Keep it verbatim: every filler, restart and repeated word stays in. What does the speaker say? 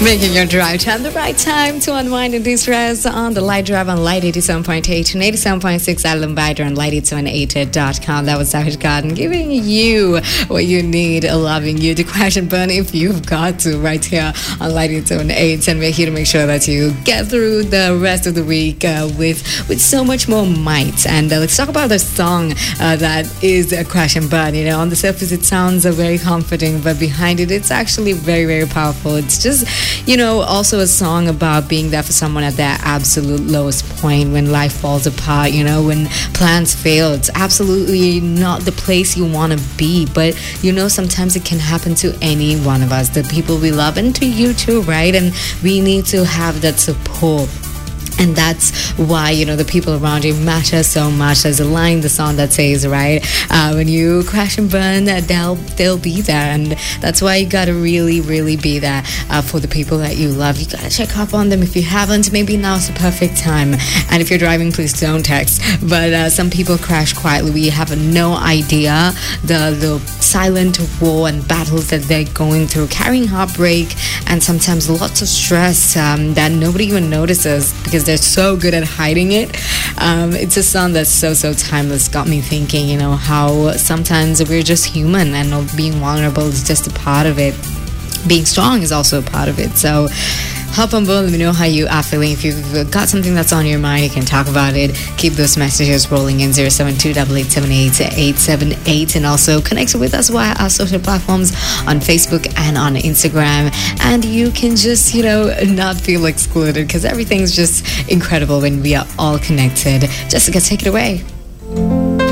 Making your drive time the right time to unwind and de-stress on the Light Drive on Light eighty-seven point eight and eighty-seven point six at Lumbider and light eight seven eight dot com. That was Savage Garden giving you what you need, loving you to crash and burn if you've got to, right here on Light eight seven eight. And we're here to make sure that you get through the rest of the week uh, with with so much more might. And uh, let's talk about the song uh, that is a crash and burn. You know, on the surface it sounds uh, very comforting, but behind it it's actually very, very powerful. It's just, you know, also a song about being there for someone at their absolute lowest point when life falls apart, you know, when plans fail. It's absolutely not the place you want to be, but you know, sometimes it can happen to any one of us, the people we love, and to you too, right? And we need to have that support. And that's why, you know, the people around you matter so much. There's a line in the song that says, right, uh, when you crash and burn, uh, they'll they'll be there. And that's why you gotta really, really be there uh, for the people that you love. You gotta check up on them. If you haven't, maybe now's the perfect time. And if you're driving, please don't text. But uh, some people crash quietly. We have no idea the the silent war and battles that they're going through, carrying heartbreak and sometimes lots of stress um, that nobody even notices because they're so good at hiding it. Um, it's a song that's so, so timeless. Got me thinking, you know, how sometimes we're just human and being vulnerable is just a part of it. Being strong is also a part of it. So hop on board, let me know how you are feeling. If you've got something that's on your mind, you can talk about it. Keep those messages rolling in zero seven two eight eight seven eight eight seven eight, and also connect with us via our social platforms on Facebook and on Instagram. And you can just, you know, not feel excluded because everything's just incredible when we are all connected. Jessica, take it away.